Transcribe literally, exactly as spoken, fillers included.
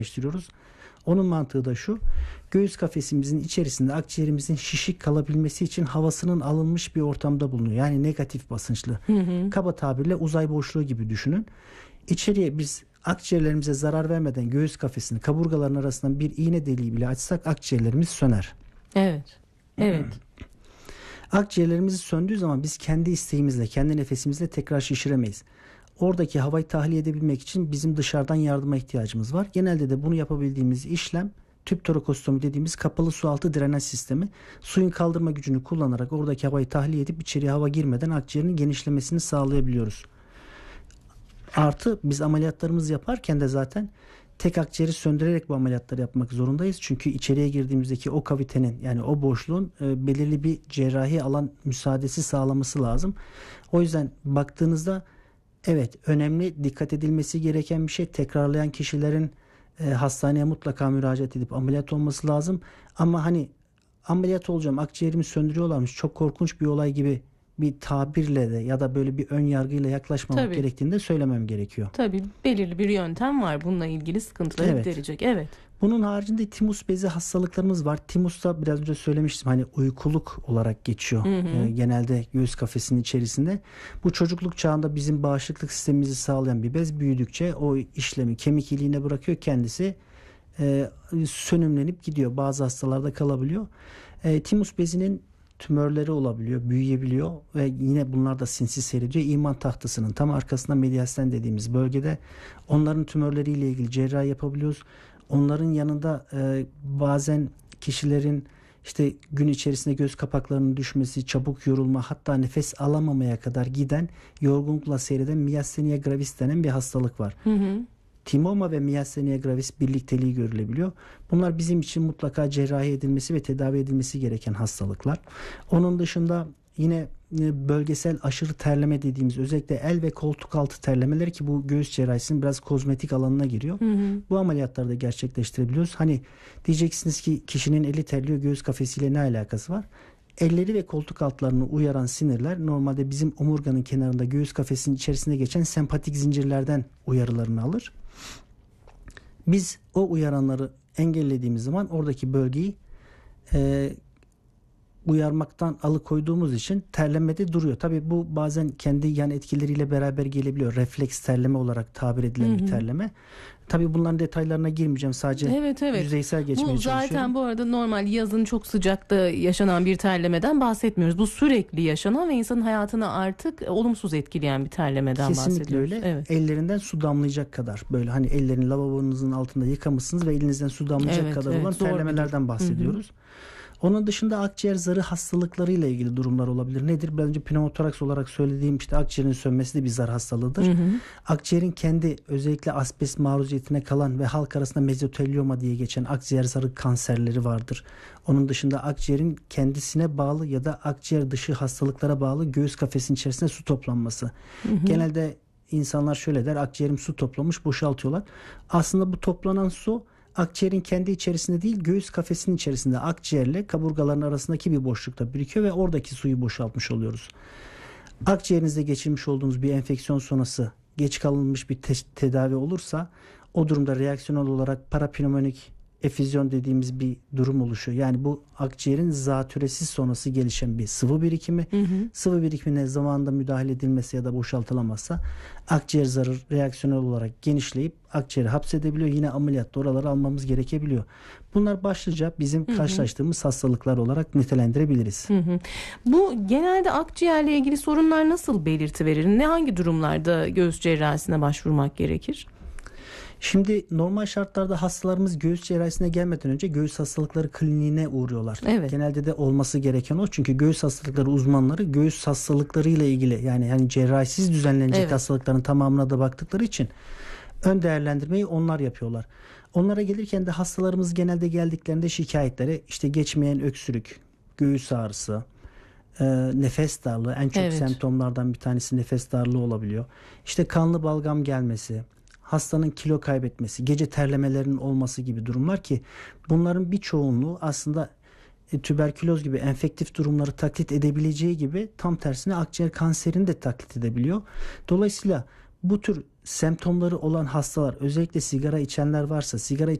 gerçekleştiriyoruz. Onun mantığı da şu: göğüs kafesimizin içerisinde akciğerimizin şişik kalabilmesi için havasının alınmış bir ortamda bulunuyor. Yani negatif basınçlı. Hı hı. Kaba tabirle uzay boşluğu gibi düşünün. İçeriye biz akciğerlerimize zarar vermeden göğüs kafesini kaburgaların arasından bir iğne deliği bile açsak akciğerlerimiz söner. Evet. Evet. Akciğerlerimiz söndüğü zaman biz kendi isteğimizle, kendi nefesimizle tekrar şişiremeyiz. Oradaki havayı tahliye edebilmek için bizim dışarıdan yardıma ihtiyacımız var. Genelde de bunu yapabildiğimiz işlem tüp torakostomi dediğimiz kapalı su altı drenaj sistemi. Suyun kaldırma gücünü kullanarak oradaki havayı tahliye edip içeriye hava girmeden akciğerin genişlemesini sağlayabiliyoruz. Artı biz ameliyatlarımızı yaparken de zaten tek akciğeri söndürerek bu ameliyatları yapmak zorundayız. Çünkü içeriye girdiğimizdeki o kavitenin, yani o boşluğun e, belirli bir cerrahi alan müsaadesi sağlaması lazım. O yüzden baktığınızda evet, önemli, dikkat edilmesi gereken bir şey. Tekrarlayan kişilerin e, hastaneye mutlaka müracaat edip ameliyat olması lazım. Ama hani ameliyat olacağım, akciğerimi söndürüyorlarmış, çok korkunç bir olay gibi bir tabirle de ya da böyle bir ön yargıyla yaklaşmamak Tabii. gerektiğini de söylemem gerekiyor. Tabii belirli bir yöntem var bununla ilgili sıkıntıları Evet. giderecek. Evet. Bunun haricinde timus bezi hastalıklarımız var. Timus da biraz önce söylemiştim, hani uykuluk olarak geçiyor. Hı hı. Ee, genelde göğüs kafesinin içerisinde. Bu çocukluk çağında bizim bağışıklık sistemimizi sağlayan bir bez, büyüdükçe o işlemi kemik iliğine bırakıyor, kendisi e, sönümlenip gidiyor. Bazı hastalarda kalabiliyor. E, timus bezinin tümörleri olabiliyor, büyüyebiliyor ve yine bunlar da sinsi seyrediyor. İman tahtasının tam arkasında mediastin dediğimiz bölgede onların tümörleriyle ilgili cerrahi yapabiliyoruz. Onların yanında e, bazen kişilerin işte gün içerisinde göz kapaklarının düşmesi, çabuk yorulma, hatta nefes alamamaya kadar giden, yorgunlukla seyreden miastenia gravis denen bir hastalık var. Hı hı. Timoma ve miastenia gravis birlikteliği görülebiliyor. Bunlar bizim için mutlaka cerrahi edilmesi ve tedavi edilmesi gereken hastalıklar. Onun dışında yine bölgesel aşırı terleme dediğimiz, özellikle el ve koltuk altı terlemeleri, ki bu göğüs cerrahisinin biraz kozmetik alanına giriyor. Hı hı. Bu ameliyatları da gerçekleştirebiliyoruz. Hani diyeceksiniz ki kişinin eli terliyor, göğüs kafesiyle ne alakası var? Elleri ve koltuk altlarını uyaran sinirler normalde bizim omurganın kenarında göğüs kafesinin içerisinde geçen sempatik zincirlerden uyarılarını alır. Biz o uyaranları engellediğimiz zaman oradaki bölgeyi e, uyarmaktan alıkoyduğumuz için terlemede duruyor. Tabii bu bazen kendi yan etkileriyle beraber gelebiliyor. Refleks terleme olarak tabir edilen Hı hı. bir terleme. Tabii bunların detaylarına girmeyeceğim. Sadece Evet, evet. yüzeysel geçmeye Bu çalışıyorum. zaten bu arada normal yazın çok sıcakta yaşanan bir terlemeden bahsetmiyoruz. Bu sürekli yaşanan ve insanın hayatını artık olumsuz etkileyen bir terlemeden Kesinlikle bahsediyoruz. öyle. Evet. Ellerinden su damlayacak kadar, böyle hani ellerini lavabonuzun altında yıkamışsınız ve elinizden su damlayacak Evet, kadar evet, olan zor bir terlemelerden durum. bahsediyoruz. Hı hı. Onun dışında akciğer zarı hastalıklarıyla ilgili durumlar olabilir. Nedir? Biraz önce pneumotoraks olarak söylediğim işte akciğerin sönmesi de bir zar hastalığıdır. Hı hı. Akciğerin kendi özellikle asbest maruziyetine kalan ve halk arasında mezotelioma diye geçen akciğer zarı kanserleri vardır. Onun dışında akciğerin kendisine bağlı ya da akciğer dışı hastalıklara bağlı göğüs kafesinin içerisinde su toplanması. Hı hı. Genelde insanlar şöyle der: akciğerim su toplamış, boşaltıyorlar. Aslında bu toplanan su akciğerin kendi içerisinde değil, göğüs kafesinin içerisinde akciğerle kaburgaların arasındaki bir boşlukta birikiyor ve oradaki suyu boşaltmış oluyoruz. Akciğerinizde geçirmiş olduğunuz bir enfeksiyon sonrası geç kalınmış bir te- tedavi olursa o durumda reaksiyonel olarak parapneumonik efüzyon dediğimiz bir durum oluşuyor. Yani bu akciğerin zatürresi sonrası gelişen bir sıvı birikimi. Hı hı. Sıvı birikimine zamanında müdahale edilmesi ya da boşaltılamazsa akciğer zarı reaksiyonel olarak genişleyip akciğeri hapsedebiliyor. Yine ameliyatta oraları almamız gerekebiliyor. Bunlar başlıca bizim hı hı. karşılaştığımız hastalıklar olarak nitelendirebiliriz. Hı hı. Bu genelde akciğerle ilgili sorunlar nasıl belirti verir? Ne hangi durumlarda göğüs cerrahisine başvurmak gerekir? Şimdi normal şartlarda hastalarımız göğüs cerrahisine gelmeden önce göğüs hastalıkları kliniğine uğruyorlar. Evet. Genelde de olması gereken o. Çünkü göğüs hastalıkları uzmanları göğüs hastalıklarıyla ilgili, yani yani cerrahisiz düzenlenecek evet. hastalıkların tamamına da baktıkları için ön değerlendirmeyi onlar yapıyorlar. Onlara gelirken de hastalarımız genelde geldiklerinde şikayetleri işte geçmeyen öksürük, göğüs ağrısı, e, nefes darlığı, en çok evet. semptomlardan bir tanesi nefes darlığı olabiliyor. İşte kanlı balgam gelmesi, hastanın kilo kaybetmesi, gece terlemelerinin olması gibi durumlar, ki bunların bir çoğunluğu aslında e, tüberküloz gibi enfektif durumları taklit edebileceği gibi tam tersine akciğer kanserini de taklit edebiliyor. Dolayısıyla bu tür semptomları olan hastalar, özellikle sigara içenler varsa, sigara